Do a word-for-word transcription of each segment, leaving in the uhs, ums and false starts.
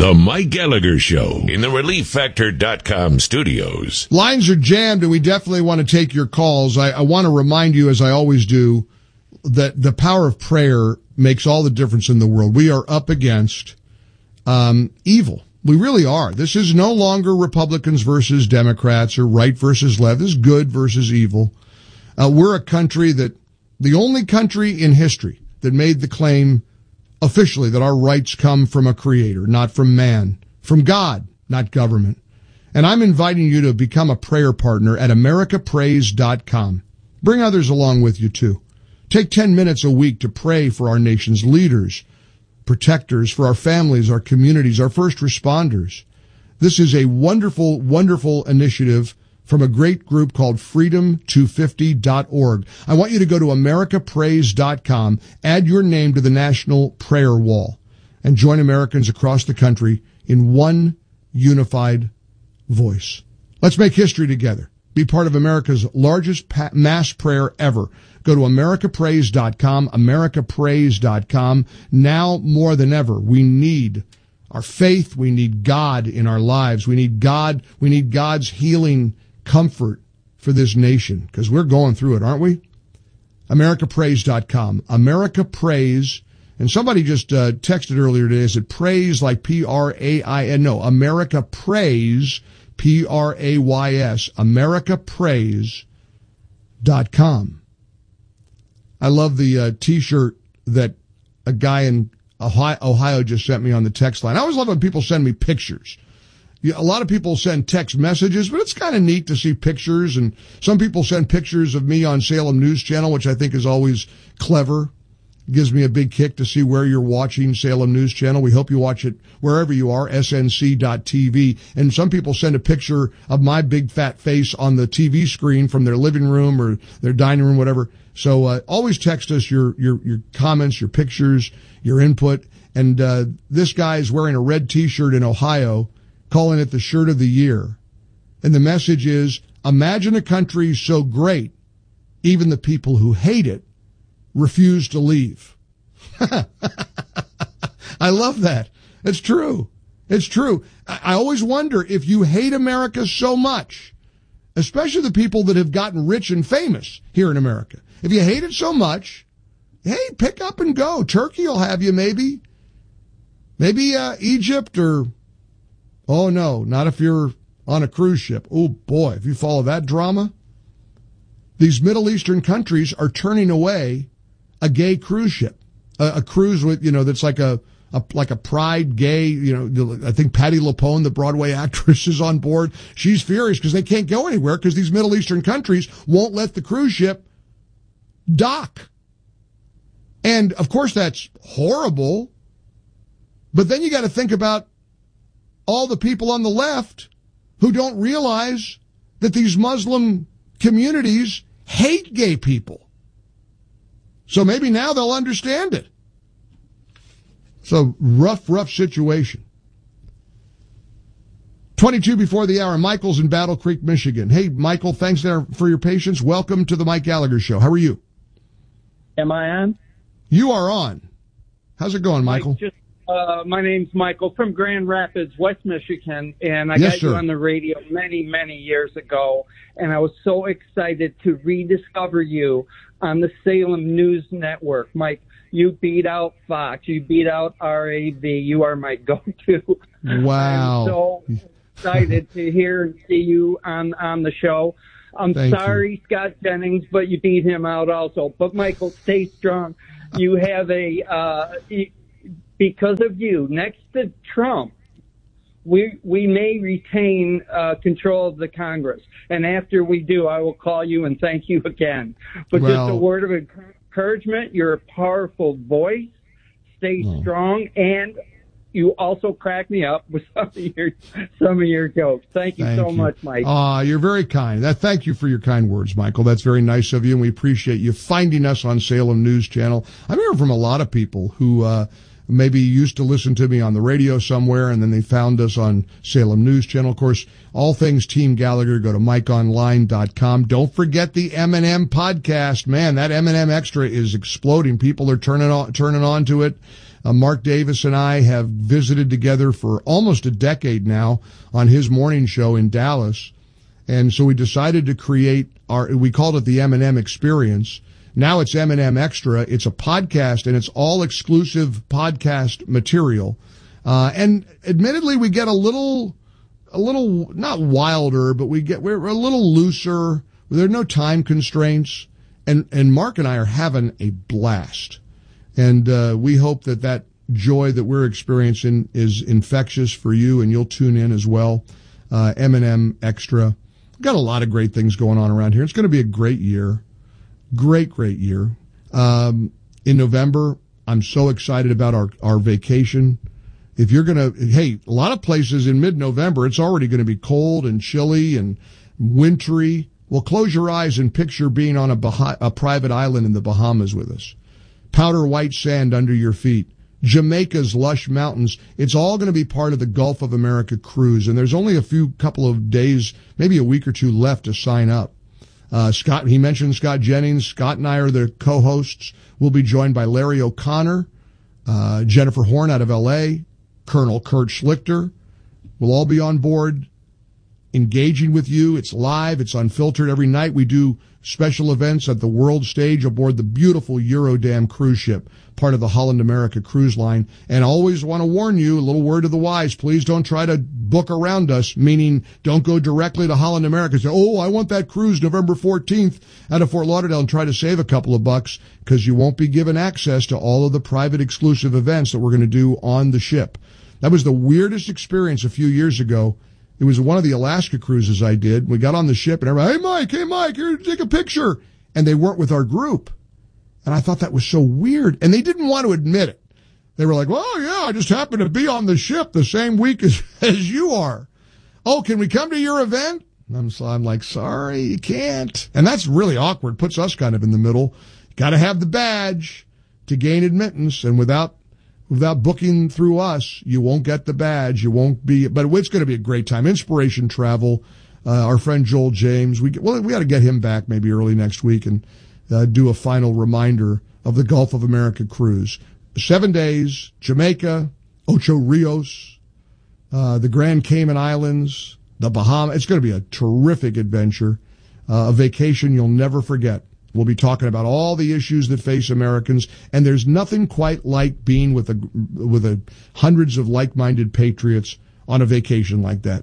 The Mike Gallagher Show in the Relief Factor dot com studios. Lines are jammed, and we definitely want to take your calls. I, I want to remind you, as I always do, that the power of prayer makes all the difference in the world. We are up against um, evil. We really are. This is no longer Republicans versus Democrats or right versus left. This is good versus evil. Uh, we're a country that, the only country in history that made the claim officially that our rights come from a creator, not from man, from God, not government. And I'm inviting you to become a prayer partner at America Prays dot com. Bring others along with you, too. Take ten minutes a week to pray for our nation's leaders, protectors, for our families, our communities, our first responders. This is a wonderful, wonderful initiative from a great group called freedom two fifty dot org. I want you to go to America Prays dot com, add your name to the National Prayer Wall, and join Americans across the country in one unified voice. Let's make history together. Be part of America's largest pa- mass prayer ever. Go to America Prays dot com, America Prays dot com. Now more than ever, we need our faith. We need God in our lives. We need God. We need God's healing comfort for this nation, because we're going through it, aren't we? America Prays dot com. America Prays, and somebody just uh, texted earlier today, is it praise like P R A I N? No, America Prays, P R A Y S, America Prays dot com. I love the uh, T-shirt that a guy in Ohio, Ohio just sent me on the text line. I always love when people send me pictures. A lot of people send text messages, but it's kind of neat to see pictures. And some people send pictures of me on Salem News Channel, which I think is always clever. It gives me a big kick to see where you're watching Salem News Channel. We hope you watch it wherever you are, S N C dot T V. And some people send a picture of my big fat face on the T V screen from their living room or their dining room, whatever. So uh, always text us your, your, your comments, your pictures, your input. And uh, this guy is wearing a red T-shirt in Ohio, calling it the shirt of the year. And the message is, imagine a country so great, even the people who hate it refuse to leave. I love that. It's true. It's true. I always wonder, if you hate America so much, especially the people that have gotten rich and famous here in America, if you hate it so much, hey, pick up and go. Turkey will have you, maybe. Maybe uh, Egypt or... Oh, no, not if you're on a cruise ship. Oh, boy, if you follow that drama. These Middle Eastern countries are turning away a gay cruise ship, a, a cruise with, you know, that's like a, a like a pride gay, you know, I think Patti LuPone, the Broadway actress, is on board. She's furious because they can't go anywhere because these Middle Eastern countries won't let the cruise ship dock. And, of course, that's horrible. But then you got to think about all the people on the left who don't realize that these Muslim communities hate gay people. So maybe now they'll understand it. So rough, rough situation. twenty-two before the hour. Michael's in Battle Creek, Michigan. Hey, Michael, thanks there for your patience. Welcome to the Mike Gallagher Show. How are you? Am I on? You are on. How's it going, Michael? Mike, just Uh, my name's Michael from Grand Rapids, West Michigan, and I yes, got sir. you on the radio many, many years ago, and I was so excited to rediscover you on the Salem News Network. Mike, you beat out Fox, you beat out R A V, you are my go-to. Wow. I'm so excited to hear and see you on, on the show. I'm Thank sorry, you. Scott Jennings, but you beat him out also. But, Michael, stay strong. You have a... Uh, Because of you, next to Trump, we we may retain uh, control of the Congress. And after we do, I will call you and thank you again. But well, just a word of encouragement, you're a powerful voice. Stay well. strong. And you also crack me up with some of your some of your jokes. Thank you thank so you. much, Mike. Ah, uh, you're very kind. That, thank you for your kind words, Michael. That's very nice of you, and we appreciate you finding us on Salem News Channel. I'm hearing from a lot of people who... Uh, maybe used to listen to me on the radio somewhere, and then they found us on Salem News Channel. Of course, all things Team Gallagher, go to mike online dot com. Don't forget the M and M podcast. Man, that M and M Extra is exploding. People are turning on, turning on to it. Uh, Mark Davis and I have visited together for almost a decade now on his morning show in Dallas. And so we decided to create our, we called it the M and M Experience. Now it's M and M Extra. It's a podcast, and it's all exclusive podcast material. Uh, and admittedly, we get a little, a little, not wilder, but we get, we're a little looser. There are no time constraints. And, and Mark and I are having a blast. And, uh, we hope that that joy that we're experiencing is infectious for you, and you'll tune in as well. Uh, M and M Extra. We've got a lot of great things going on around here. It's going to be a great year. Great, great year. Um, in November, I'm so excited about our, our vacation. If you're going to, hey, a lot of places in mid-November, it's already going to be cold and chilly and wintry. Well, close your eyes and picture being on a, Bah- a private island in the Bahamas with us. Powder white sand under your feet. Jamaica's lush mountains. It's all going to be part of the Gulf of America cruise. And there's only a few couple of days, maybe a week or two left to sign up. Uh, Scott, he mentioned Scott Jennings. Scott and I are the co-hosts. We'll be joined by Larry O'Connor, uh, Jennifer Horn out of L A, Colonel Kurt Schlichter. We'll all be on board, engaging with you. It's live. It's unfiltered. Every night we do special events at the world stage aboard the beautiful Eurodam cruise ship, part of the Holland America Cruise Line. And I always want to warn you, a little word to the wise, please don't try to book around us, meaning don't go directly to Holland America and say, oh, I want that cruise November fourteenth out of Fort Lauderdale, and try to save a couple of bucks, because you won't be given access to all of the private exclusive events that we're going to do on the ship. That was the weirdest experience a few years ago. It was one of the Alaska cruises I did. We got on the ship and everybody, hey, Mike, hey, Mike, here, take a picture. And they weren't with our group. And I thought that was so weird. And they didn't want to admit it. They were like, well, yeah, I just happened to be on the ship the same week as, as you are. Oh, can we come to your event? And I'm, so I'm like, sorry, you can't. And that's really awkward. Puts us kind of in the middle. Got to have the badge to gain admittance. And without Without booking through us, you won't get the badge. You won't be, but it's going to be a great time. Inspiration Travel, uh, our friend Joel James. We well, we got to get him back maybe early next week and uh, do a final reminder of the Gulf of America cruise. Seven days, Jamaica, Ocho Rios, uh, the Grand Cayman Islands, the Bahamas. It's going to be a terrific adventure, uh, a vacation you'll never forget. We'll be talking about all the issues that face Americans, and there's nothing quite like being with a, with a hundreds of like-minded patriots on a vacation like that.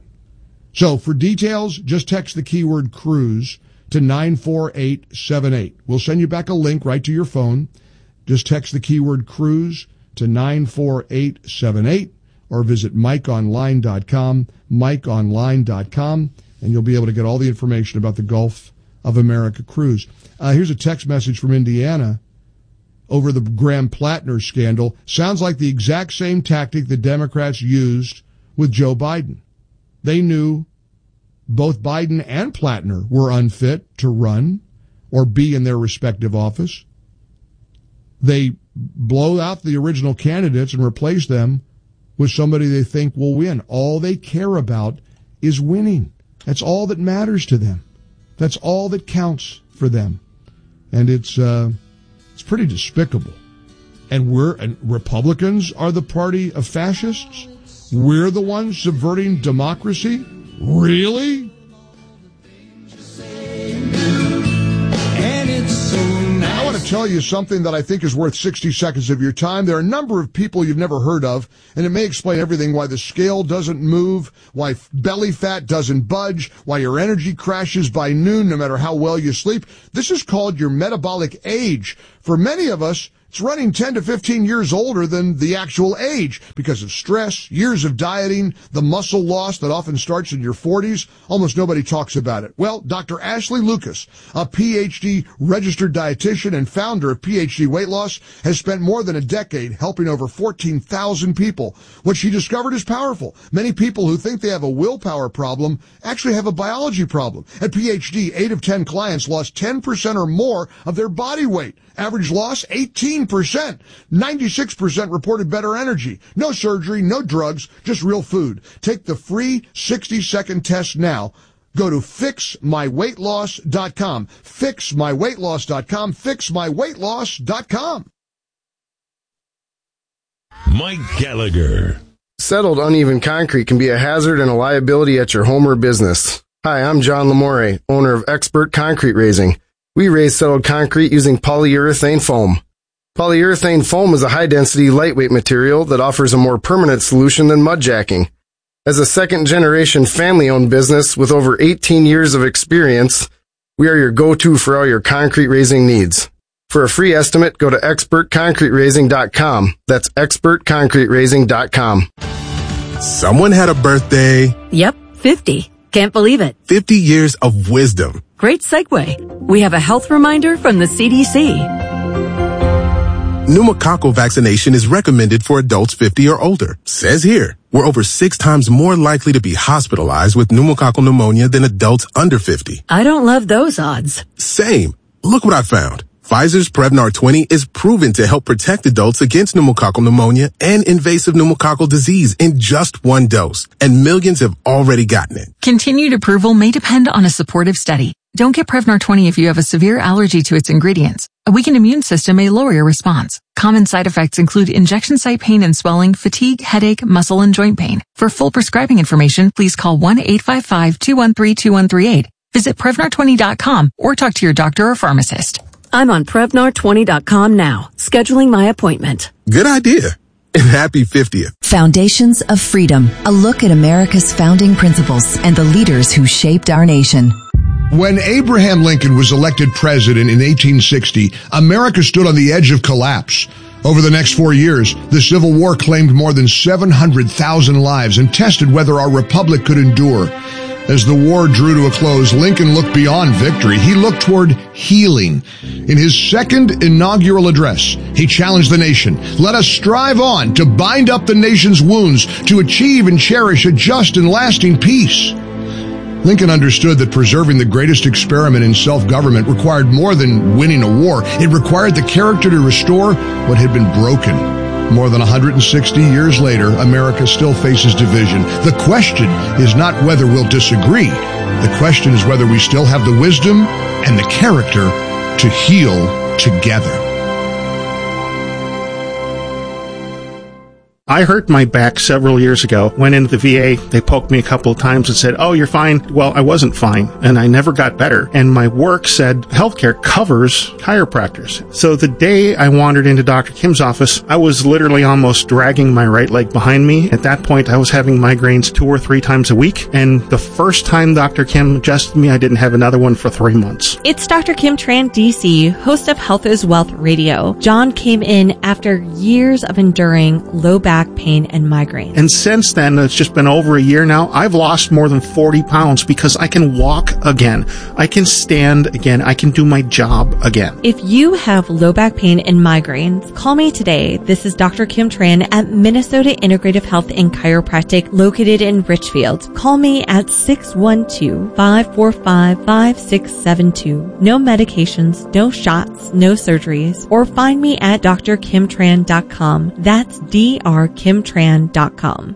So for details, just text the keyword cruise to nine four eight seven eight. We'll send you back a link right to your phone. Just text the keyword cruise to nine four eight seven eight or visit mike online dot com, mike online dot com, and you'll be able to get all the information about the Gulf of America cruise. Uh, here's a text message from Indiana over the Graham Plattner scandal. Sounds like the exact same tactic the Democrats used with Joe Biden. They knew both Biden and Plattner were unfit to run or be in their respective office. They blow out the original candidates and replace them with somebody they think will win. All they care about is winning. That's all that matters to them. That's all that counts for them. And it's uh, it's pretty despicable. And we're and Republicans are the party of fascists? We're the ones subverting democracy? Really? I want to tell you something that I think is worth sixty seconds of your time. There are a number of people you've never heard of, and it may explain everything: why the scale doesn't move, why belly fat doesn't budge, why your energy crashes by noon no matter how well you sleep. This is called your metabolic age. For many of us, it's running ten to fifteen years older than the actual age because of stress, years of dieting, the muscle loss that often starts in your forties. Almost nobody talks about it. Well, Doctor Ashley Lucas, a P H D registered dietitian and founder of P H D Weight Loss, has spent more than a decade helping over fourteen thousand people. What she discovered is powerful. Many people who think they have a willpower problem actually have a biology problem. At P H D, eight of ten clients lost ten percent or more of their body weight. Average loss, eighteen percent. ninety-six percent reported better energy. No surgery, no drugs, just real food. Take the free sixty-second test now. Go to fix my weight loss dot com. fix my weight loss dot com. fix my weight loss dot com. Mike Gallagher. Settled uneven concrete can be a hazard and a liability at your home or business. Hi, I'm John Lamore, owner of Expert Concrete Raising. We raise settled concrete using polyurethane foam. Polyurethane foam is a high-density, lightweight material that offers a more permanent solution than mud jacking. As a second-generation family-owned business with over eighteen years of experience, we are your go-to for all your concrete raising needs. For a free estimate, go to expert concrete raising dot com. That's expert concrete raising dot com. Someone had a birthday. Yep, fifty. Can't believe it. fifty years of wisdom. Great segue. We have a health reminder from the C D C. Pneumococcal vaccination is recommended for adults fifty or older. Says here, we're over six times more likely to be hospitalized with pneumococcal pneumonia than adults under fifty. I don't love those odds. Same. Look what I found. Pfizer's Prevnar twenty is proven to help protect adults against pneumococcal pneumonia and invasive pneumococcal disease in just one dose, and millions have already gotten it. Continued approval may depend on a supportive study. Don't get Prevnar twenty if you have a severe allergy to its ingredients. A weakened immune system may lower your response. Common side effects include injection site pain and swelling, fatigue, headache, muscle, and joint pain. For full prescribing information, please call one eight five five, two one three, two one three eight. Visit Prevnar twenty dot com or talk to your doctor or pharmacist. I'm on Prevnar twenty dot com now, scheduling my appointment. Good idea. And happy fiftieth. Foundations of Freedom, a look at America's founding principles and the leaders who shaped our nation. When Abraham Lincoln was elected president in eighteen sixty, America stood on the edge of collapse. Over the next four years, the Civil War claimed more than seven hundred thousand lives and tested whether our republic could endure. As the war drew to a close, Lincoln looked beyond victory. He looked toward healing. In his second inaugural address, he challenged the nation. Let us strive on to bind up the nation's wounds, to achieve and cherish a just and lasting peace. Lincoln understood that preserving the greatest experiment in self-government required more than winning a war. It required the character to restore what had been broken. More than one hundred sixty years later, America still faces division. The question is not whether we'll disagree. The question is whether we still have the wisdom and the character to heal together. I hurt my back several years ago. Went into the V A. They poked me a couple of times and said, oh, you're fine. Well, I wasn't fine, and I never got better. And my work said healthcare covers chiropractors. So the day I wandered into Doctor Kim's office, I was literally almost dragging my right leg behind me. At that point, I was having migraines two or three times a week. And the first time Doctor Kim adjusted me, I didn't have another one for three months. It's Doctor Kim Tran, D C, host of Health is Wealth Radio. John came in after years of enduring low back pain and migraine. And since then, it's just been over a year now, I've lost more than forty pounds because I can walk again. I can stand again. I can do my job again. If you have low back pain and migraines, call me today. This is Doctor Kim Tran at Minnesota Integrative Health and Chiropractic located in Richfield. Call me at six one two, five four five, five six seven two. No medications, no shots, no surgeries. Or find me at D R kim tran dot com. That's D R kim tran dot com.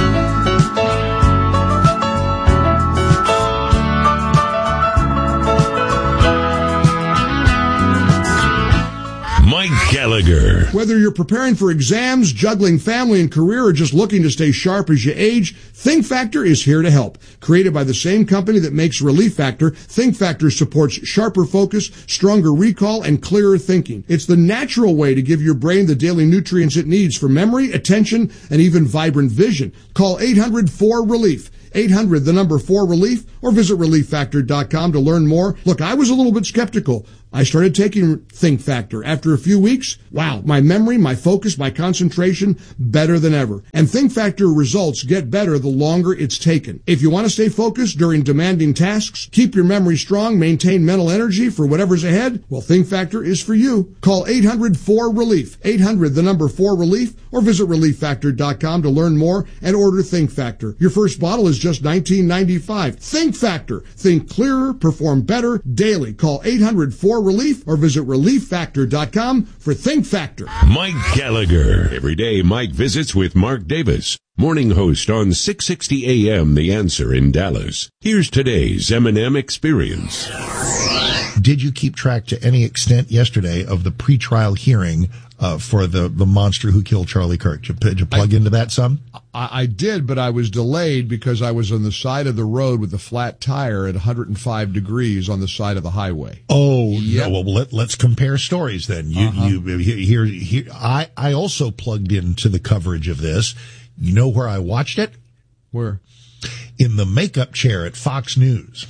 Mike Gallagher. Whether you're preparing for exams, juggling family and career, or just looking to stay sharp as you age, Think Factor is here to help. Created by the same company that makes Relief Factor, Think Factor supports sharper focus, stronger recall, and clearer thinking. It's the natural way to give your brain the daily nutrients it needs for memory, attention, and even vibrant vision. Call eight hundred four relief. eight hundred, the number four relief, or visit relief factor dot com to learn more. Look, I was a little bit skeptical. I started taking Think Factor. After a few weeks, wow, my memory, my focus, my concentration, better than ever. And Think Factor results get better the longer it's taken. If you want to stay focused during demanding tasks, keep your memory strong, maintain mental energy for whatever's ahead, well, Think Factor is for you. Call eight hundred four relief. eight hundred, the number four relief, or visit relief factor dot com to learn more and order Think Factor. Your first bottle is just nineteen ninety-five. Think Factor. Think clearer, perform better daily. Call eight hundred four relief or visit relief factor dot com for Think Factor. Mike Gallagher. Every day, Mike visits with Mark Davis, morning host on six sixty A M The Answer in Dallas. Here's today's M and M Experience. Did you keep track to any extent yesterday of the pretrial hearing uh, for the, the monster who killed Charlie Kirk. Did you, did you plug I, into that some? I, I did, but I was delayed because I was on the side of the road with a flat tire at one hundred five degrees on the side of the highway. Oh, yep. no, well, let, let's compare stories then. You, uh-huh. you, here, here, I, I also plugged into the coverage of this. You know where I watched it? Where? In the makeup chair at Fox News.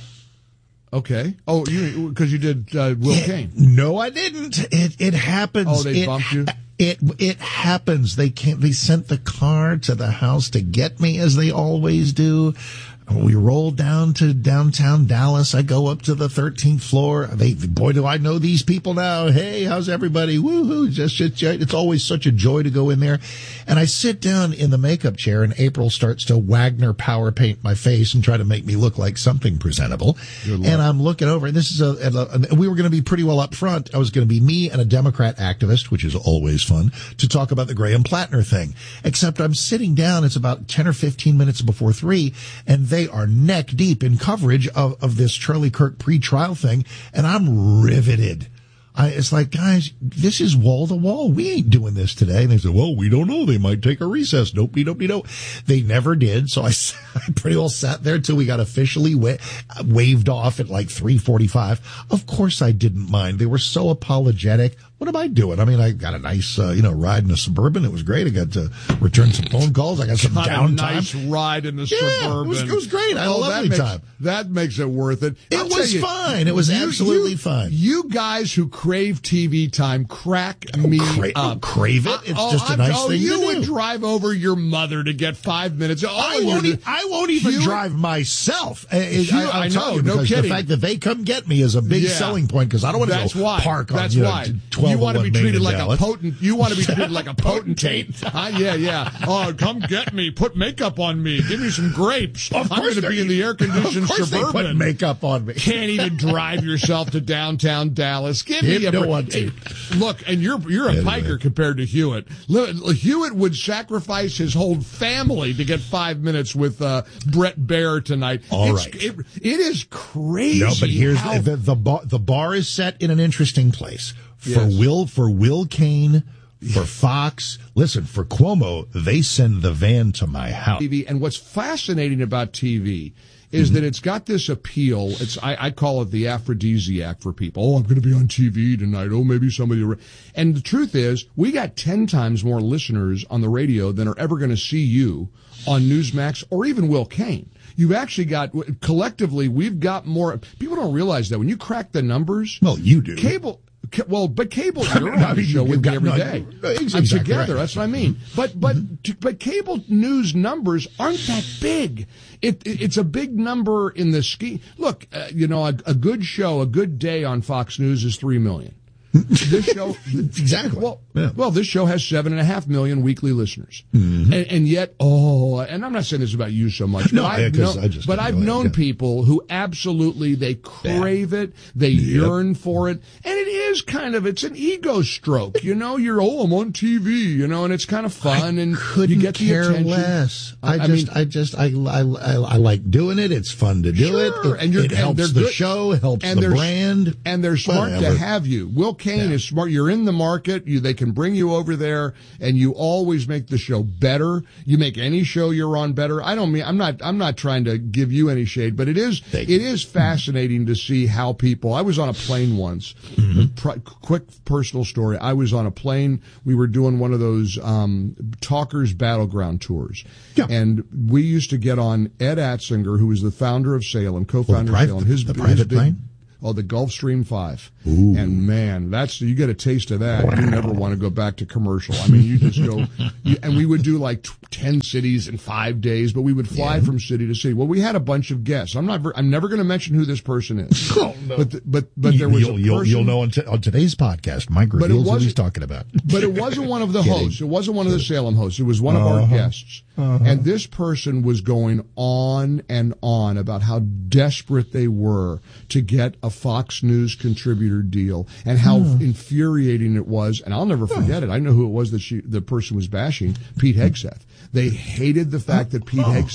Okay. Oh, you because you did uh, Will it, Cain. No, I didn't. It it happens. Oh, they it, bumped you. It it happens. They can't. They sent the car to the house to get me, as they always do. We roll down to downtown Dallas. I go up to the thirteenth floor. They, boy, do I know these people now. Hey, how's everybody? Woohoo. Just, it's, it's always such a joy to go in there. And I sit down in the makeup chair, and April starts to Wagner power paint my face and try to make me look like something presentable. And I'm looking over, and this is a, a, a we were going to be pretty well up front. I was going to be me and a Democrat activist, which is always fun, to talk about the Graham Plattner thing. Except I'm sitting down. It's about ten or fifteen minutes before three, and they They are neck deep in coverage of, of this Charlie Kirk pre-trial thing, and I'm riveted. I, it's like, guys, this is wall to wall. We ain't doing this today. And they said, well, we don't know. They might take a recess. Nope, nope, nope. They never did. So I, I pretty well sat there till we got officially wa- waved off at like three forty-five. Of course I didn't mind. They were so apologetic. What am I doing? I mean, I got a nice, uh, you know, ride in a Suburban. It was great. I got to return some phone calls. I got some got downtime. A nice ride in the yeah, Suburban. It was, it was great. I had oh, a lovely that makes, time. That makes it worth it. It I'll was you, fine. It was you, absolutely you, fine. You guys who crave T V time crack oh, me cra- up. Crave it? It's oh, just a I'm, nice oh, thing you to do. You would drive over your mother to get five minutes. Oh, I won't. E- I won't even you, drive myself. You, I, I know. You, no kidding. The fact that they come get me is a big yeah. selling point because I don't want to go why. park That's on. That's you why. Know, you want to be treated like Dallas. a potent. You want to be treated like a potentate. uh, yeah, yeah. Oh, come get me. Put makeup on me. Give me some grapes. Of I'm going to be in the air-conditioned of course Suburban. They put makeup on me. Can't even drive yourself to downtown Dallas. Give Him me a no one to. Look, and you're you're a anyway. piker compared to Hewitt. Hewitt would sacrifice his whole family to get five minutes with uh, Brett Baer tonight. All it's, right. It, it is crazy. No, but here's how... the the bar, the bar is set in an interesting place for yes. Will for Will Cain. For Fox, listen, for Cuomo, they send the van to my house. T V, and what's fascinating about T V is mm-hmm. that it's got this appeal. It's I, I call it the aphrodisiac for people. Oh, I'm going to be on T V tonight. Oh, maybe somebody. And the truth is, we got ten times more listeners on the radio than are ever going to see you on Newsmax or even Will Cain. You've actually got, collectively, we've got more. People don't realize that when you crack the numbers. Well, you do. Cable. Well, but cable, you're on the show with me every day. I'm together. That's what I mean. But but but cable news numbers aren't that big. It, it it's a big number in the scheme. Look, uh, you know, a, a good show, a good day on Fox News is three million. This show, exactly. Well, yeah. well, this show has seven and a half million weekly listeners, mm-hmm. and, and yet, oh, and I'm not saying this about you so much. No, but I've, yeah, known, I just but I've known yeah. people who absolutely they crave yeah. it, they yep. yearn for it, and it is kind of it's an ego stroke, you know. You're oh, I'm on T V, you know, and it's kind of fun, I and couldn't you get the care attention. less. I, I just, mean, I just, I, I, I, I like doing it. It's fun to do sure. it. It, and you're, it helps and the good. show, it helps and the brand, and they're smart whatever. to have you. Will Cain yeah. is smart. You're in the market. You, they can bring you over there, and you always make the show better. You make any show you're on better. I don't mean I'm not I'm not trying to give you any shade, but it is Thank it you. is fascinating to see how people. I was on a plane once. Mm-hmm. Pr- quick personal story. I was on a plane. We were doing one of those um, Talkers Battleground tours, yeah. and we used to get on Ed Atzinger, who was the founder of Salem, co-founder well, of Salem. His the his private big, plane. Oh, the Gulfstream five. Ooh. And man, that's, you get a taste of that. You never want to go back to commercial. I mean, you just go, you, and we would do like ten cities in five days, but we would fly yeah. from city to city. Well, we had a bunch of guests. I'm not, I'm never going to mention who this person is. Oh, no. But, but, but there was you'll, a you'll, person. You'll know on, t- on today's podcast, Mike reveals what he's talking about. But it wasn't one of the hosts. It wasn't one of the Salem hosts. It was one of uh-huh. our guests. Uh-huh. And this person was going on and on about how desperate they were to get a Fox News contributor deal and how uh. infuriating it was. And I'll never forget uh. it. I know who it was that she, the person was bashing, Pete Hegseth. They hated the fact that Pete oh. Hegseth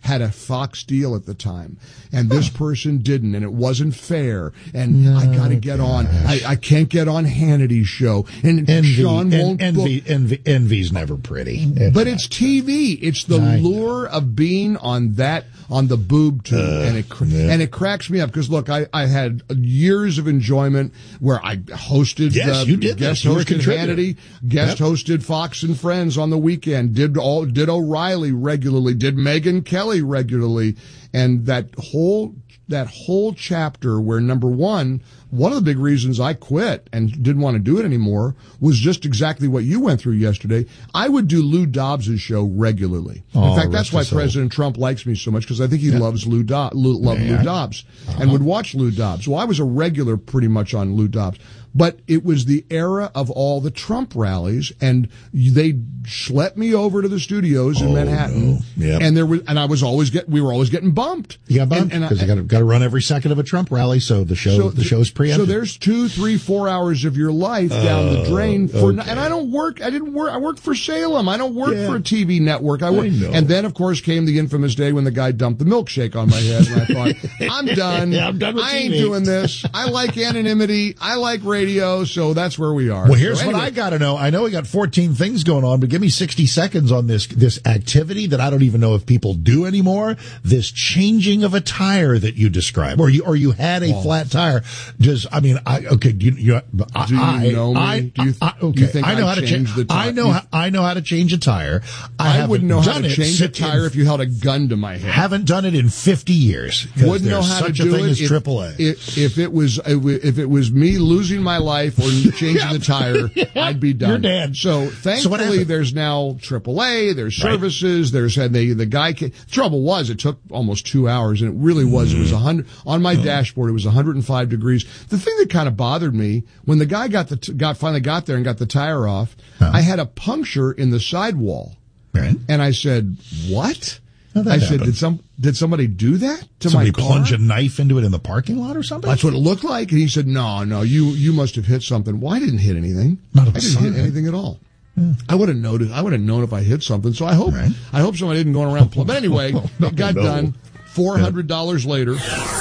had a Fox deal at the time, and this person didn't, and it wasn't fair, and no, I got to get on. I, I can't get on Hannity's show, and envy, Sean won't. En- envy, book. envy, envy's never pretty. It's but it's T V. It's the I lure know. of being on that on the boob tube, uh, and it cr- yeah. and it cracks me up because look, I, I had years of enjoyment where I hosted, Yes, uh, you did guest this. You were a hosted contributor. Hannity, guest Yep. hosted Fox and Friends on the weekend, did all did O'Reilly regularly, did Megyn Kelly regularly, and that whole that whole chapter where number one. One of the big reasons I quit and didn't want to do it anymore was just exactly what you went through yesterday. I would do Lou Dobbs' show regularly. Oh, In fact, that's rest why his soul. President Trump likes me so much, because I think he yeah. loves Lou, Do- Lou, loved Yeah. Lou Dobbs Uh-huh. and would watch Lou Dobbs. Well, I was a regular pretty much on Lou Dobbs. But it was the era of all the Trump rallies, and they schlepped me over to the studios in Oh, Manhattan. no. Yep. And there was, and I was always get, we were always getting bumped. You got bumped And- and because I- you got to got to run every second of a Trump rally, so the show So the show's preempted. So there's two, three, four hours of your life down the drain for, okay. and I don't work. I didn't work. I worked for Salem. I don't work Yeah. for a T V network. I work. I know. And then, of course, came the infamous day when the guy dumped the milkshake on my head, and I thought, I'm done. Yeah, I'm done with I ain't T V. doing this. I like anonymity. I like radio. So that's where we are. Well, here's so what anyway, I got to know. I know we got fourteen things going on, but give me sixty seconds on this this activity that I don't even know if people do anymore. This changing of a tire that you described, or you or you had a Oh. flat tire. Does I mean I okay? Do you, you, I, Do you I, know me? I, Do you th- I, do okay? you think I know I how to change change the tire? I know You- how, I know how to change a tire. I, I wouldn't know how done to it change a sit tire in- if you held a gun to my head. Haven't done it in fifty years. 'Cause Wouldn't know there's how to such do a thing it as if, triple A. If, if it was if it was me losing my life or changing the tire, I'd be done. You're dead. So So what thankfully, happened? there's now triple A. There's Right. services. There's and they the guy. Came, trouble was it took almost two hours, and it really was. It was a hundred on my dashboard. It was one hundred five degrees. The thing that kind of bothered me when the guy got the t- got finally got there and got the tire off, Huh. I had a puncture in the sidewall, Right. and I said, "What?" How'd that I said, happen? "Did some did somebody do that to Somebody my car?" plunge a knife into it in the parking lot or something? That's what it looked like. And he said, no, no, you, you must have hit something. Well, I didn't hit anything. Not a I didn't hit sign. anything at all. I would have noticed. I would have known if I hit something. So I hope, Right. I hope somebody didn't go around. Pl- but anyway, No, it got no. done. four hundred dollars later.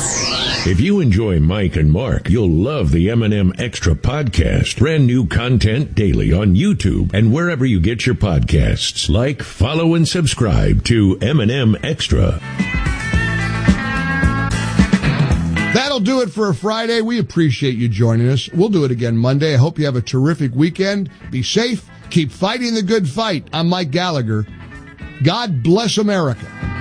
If you enjoy Mike and Mark, you'll love the M and M Extra podcast. Brand new content daily on YouTube and wherever you get your podcasts. Like, follow, and subscribe to M and M Extra. That'll do it for a Friday. We appreciate you joining us. We'll do it again Monday. I hope you have a terrific weekend. Be safe. Keep fighting the good fight. I'm Mike Gallagher. God bless America.